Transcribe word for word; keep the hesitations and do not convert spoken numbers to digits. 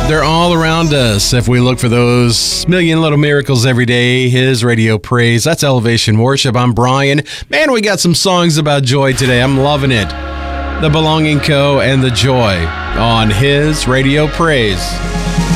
They're all around us. If we look for those million little miracles every day, His radio praise. That's Elevation Worship. I'm Brian. Man, we got some songs about joy today. I'm loving it. The Belonging Co. and The Joy on His radio praise.